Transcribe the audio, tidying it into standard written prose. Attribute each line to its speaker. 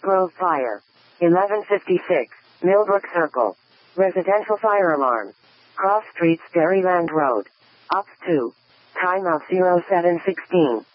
Speaker 1: Grove Fire. 1156, Millbrook Circle. Residential fire alarm. Cross Street, Sperryland Road. Ops 2. Time of 0716.